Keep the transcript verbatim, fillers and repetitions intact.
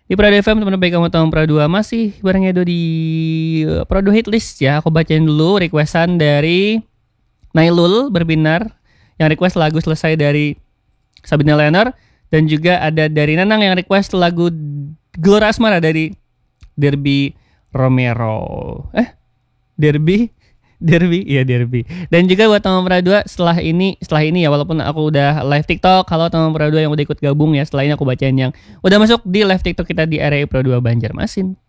Di Prado F M, teman baik kamu tahun Prado dua masih bareng Edo di uh, Prado Hit List ya. Aku bacain dulu requestan dari Nailul Berbinar yang request lagu Selesai dari Sabina Leonard, dan juga ada dari Nanang yang request lagu Gelora Asmara dari Derby Romero. Eh, Derby Derby, iya Derby. Dan juga buat teman Prado dua setelah ini, setelah ini ya, walaupun aku udah live TikTok, kalau teman Prado dua yang udah ikut gabung ya, setelah ini aku bacain yang udah masuk di live TikTok kita di area Prado dua Banjarmasin.